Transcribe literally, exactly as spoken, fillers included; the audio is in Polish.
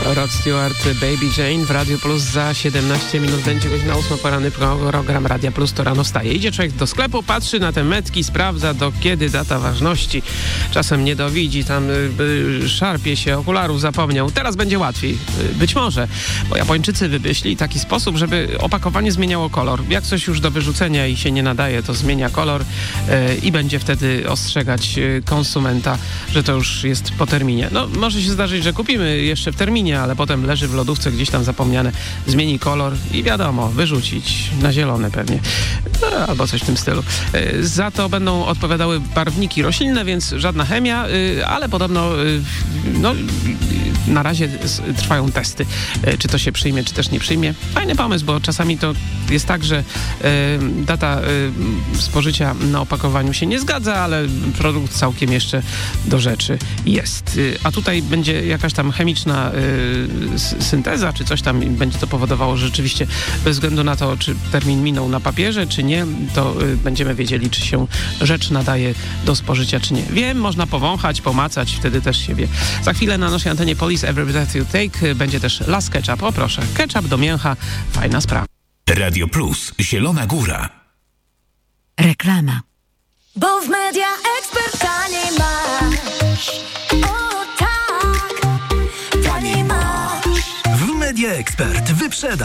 Rod Stewart, Baby Jane w Radio Plus. Za siedemnaście minut będzie godzina ósma, poranny program Radia Plus, to rano wstaje. Idzie człowiek do sklepu, patrzy na te metki, sprawdza do kiedy data ważności. Czasem nie dowidzi, tam y, y, szarpie się, okularów zapomniał. Teraz będzie łatwiej. Y, być może, bo Japończycy wymyślili taki sposób, żeby opakowanie zmieniało kolor. Jak coś już do wyrzucenia i się nie nadaje, to zmienia kolor y, i będzie wtedy ostrzegać y, konsumenta, że to już jest po terminie. No, może się zdarzyć, że kupimy jeszcze w terminie, ale potem leży w lodówce gdzieś tam zapomniane, zmieni kolor i wiadomo, wyrzucić na zielone pewnie. No, albo coś w tym stylu. Y, za to będą odpowiadały barwniki roślinne, więc żadna chemia, y, ale podobno y, no, y, na razie trwają testy, y, czy to się przyjmie, czy też nie przyjmie. Fajny pomysł, bo czasami to jest tak, że y, data y, spożycia na opakowaniu się nie zgadza, ale produkt całkiem jeszcze do rzeczy jest. Y, a tutaj będzie jakaś tam chemiczna y, synteza, czy coś tam będzie to powodowało, że rzeczywiście bez względu na to, czy termin minął na papierze, czy nie, to y, będziemy wiedzieli, czy się rzecz nadaje do spożycia, czy nie. Wiem, można powąchać, pomacać, wtedy też się wie. Za chwilę na naszej antenie Police Every Breath You Take będzie też Las Ketchup. O proszę, ketchup do mięcha, fajna sprawa. Radio Plus, Zielona Góra. Reklama. Bo w Media Expert taniej masz. O tak, taniej masz. W Media Expert wyprzeda.